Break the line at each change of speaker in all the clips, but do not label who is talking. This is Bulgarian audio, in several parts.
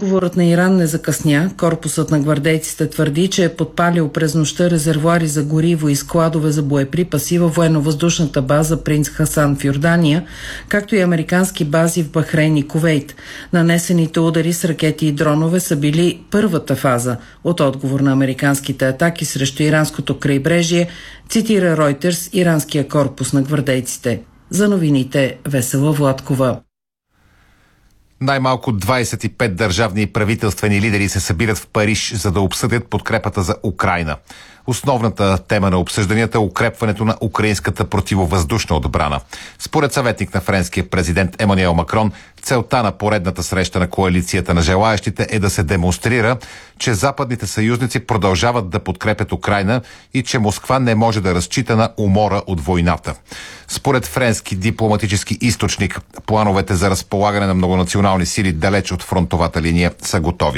Отговорът на Иран не закъсня. Корпусът на гвардейците твърди, че е подпалил през нощта резервоари за гориво и складове за боеприпаси във военно-въздушната база Принц Хасан в Йордания, както и американски бази в Бахрейн и Кувейт. Нанесените удари с ракети и дронове са били първата фаза от отговор на американските атаки срещу иранското крайбрежие, цитира Ройтерс иранския корпус на гвардейците. За новините Весела Владкова.
Най-малко 25 държавни и правителствени лидери се събират в Париж, за да обсъдят подкрепата за Украйна. Основната тема на обсъжданията е укрепването на украинската противовъздушна отбрана. Според съветник на френския президент Емануел Макрон, целта на поредната среща на коалицията на желаещите е да се демонстрира, че западните съюзници продължават да подкрепят Украйна и че Москва не може да разчита на умора от войната. Според френски дипломатически източник, плановете за разполагане на многонационални сили далеч от фронтовата линия са готови.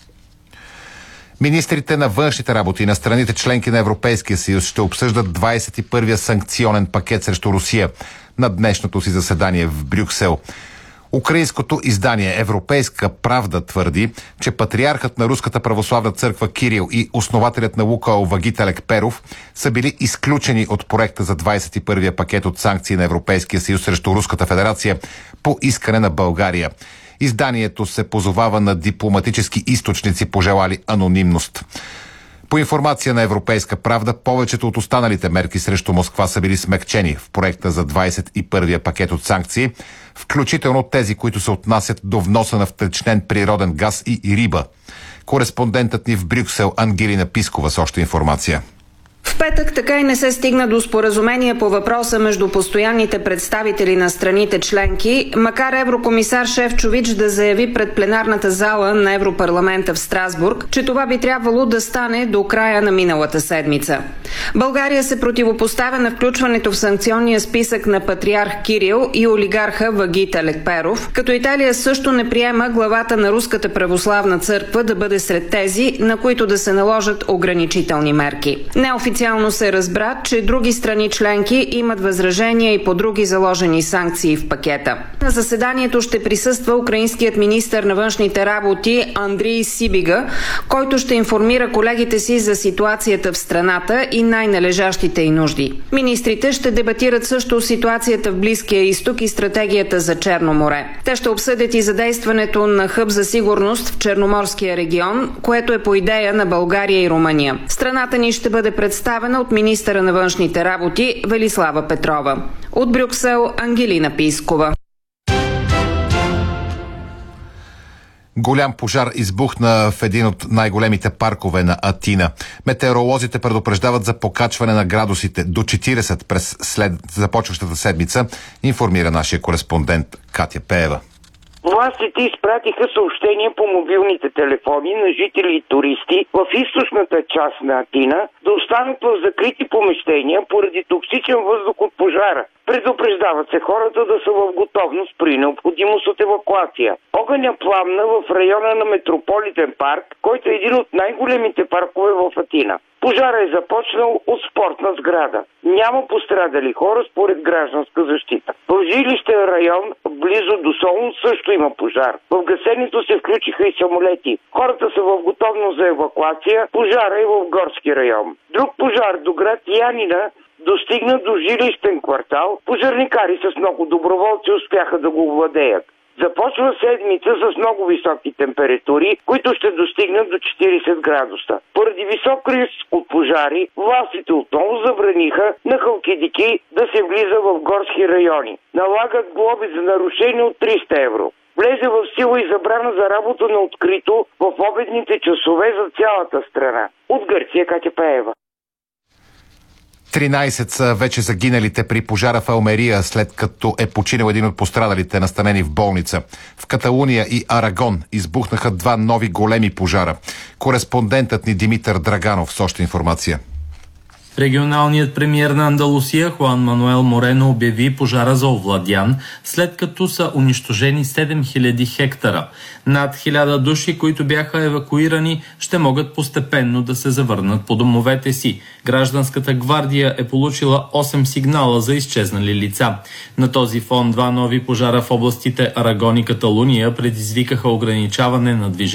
Министрите на външните работи на страните членки на Европейския съюз ще обсъждат 21-я санкционен пакет срещу Русия на днешното си заседание в Брюксел. Украинското издание Европейска правда твърди, че патриархът на Руската православна църква Кирил и основателят на Лукойл Вагител Екперов са били изключени от проекта за 21-я пакет от санкции на Европейския съюз срещу Руската федерация по искане на България. Изданието се позовава на дипломатически източници, пожелали анонимност. По информация на Европейска правда, повечето от останалите мерки срещу Москва са били смекчени в проекта за 21-я пакет от санкции, включително тези, които се отнасят до вноса на втечнен природен газ и риба. Кореспондентът ни в Брюксел Ангелина Пискова с още информация.
В петък така и не се стигна до споразумение по въпроса между постоянните представители на страните членки, макар еврокомисар Шефчович да заяви пред пленарната зала на Европарламента в Страсбург, че това би трябвало да стане до края на миналата седмица. България се противопоставя на включването в санкционния списък на патриарх Кирил и олигарха Вагител Екперов, като Италия също не приема главата на Руската православна църква да бъде сред тези, на които да се наложат ограничителни мерки. Неофициално се разбра, че други страни членки имат възражения и по други заложени санкции в пакета. На заседанието ще присъства украинският министър на външните работи Андрий Сибига, който ще информира колегите си за ситуацията в страната и най-належащите й нужди. Министрите ще дебатират също ситуацията в Близкия изток и стратегията за Черно море. Те ще обсъдят и задействането на хъб за сигурност в Черноморския регион, което е по идея на България и Румъния. Страната ни ще бъде представена от министъра на външните работи Велислава Петрова. От Брюксел Ангелина Пискова.
Голям пожар избухна в един от най-големите паркове на Атина. Метеоролозите предупреждават за покачване на градусите до 40 през след започващата седмица, информира нашия кореспондент Катя Пеева.
Властите изпратиха съобщения по мобилните телефони на жители и туристи в източната част на Атина да останат в закрити помещения поради токсичен въздух от пожара. Предупреждават се хората да са в готовност при необходимост от евакуация. Огъня пламна в района на Метрополитен парк, който е един от най-големите паркове в Атина. Пожара е започнал от спортна сграда. Няма пострадали хора според гражданска защита. В жилищен район, близо до Солун, също има пожар. В гасенето се включиха и самолети. Хората са в готовност за евакуация. Пожара е в горски район. Друг пожар до град Янина достигна до жилищен квартал. Пожарникари с много доброволци успяха да го овладеят. Започва седмица с много високи температури, които ще достигнат до 40 градуса. Поради висок риск от пожари, властите отново забраниха на халкидики да се влиза в горски райони. Налагат глоби за нарушение от 300 евро. Влезе в сила и забрана за работа на открито в обедните часове за цялата страна. От Гърция Катя Пеева.
13 са вече загиналите при пожара в Алмерия, след като е починал един от пострадалите, настанени в болница. В Каталуния и Арагон избухнаха два нови големи пожара. Кореспондентът ни Димитър Драганов с още информация.
Регионалният премиер на Андалусия Хуан Мануел Морено обяви пожара за овладян, след като са унищожени 7000 хектара. Над 1000 души, които бяха евакуирани, ще могат постепенно да се завърнат по домовете си. Гражданската гвардия е получила 8 сигнала за изчезнали лица. На този фон два нови пожара в областите Арагон и Каталуния предизвикаха ограничаване на движение